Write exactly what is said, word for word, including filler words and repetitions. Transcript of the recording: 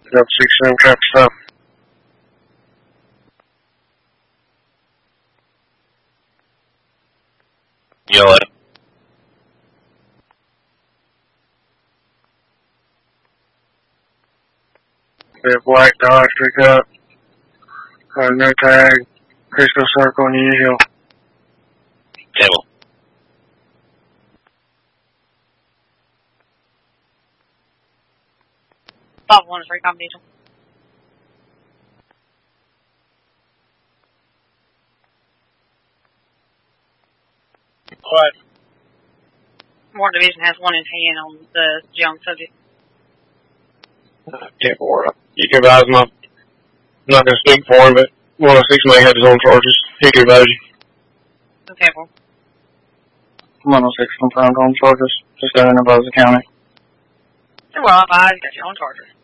Got six seven traffic stop. Yell at him. Red black Dodge pickup. Uh, no tag. Crystal Circle and usual. Table. Five one is recon diesel. What? Warren Division has one in hand on the young subject. Uh, ten four. You can advise him. I'm not going to speak for him, but one oh six may have his own charges. He can advise you. Okay, well. one oh six confirmed on charges. Just down in Bossier County. Well, I've got your own charger.